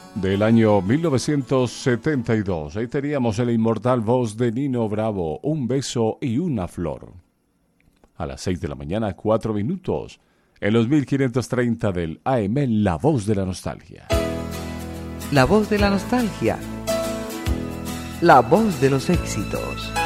del año 1972. Ahí teníamos la inmortal voz de Nino Bravo, Un beso y una flor. A las 6 de la mañana, 4 minutos, en los 1530 del AM, La Voz de la Nostalgia. La Voz de la Nostalgia. La voz de los éxitos.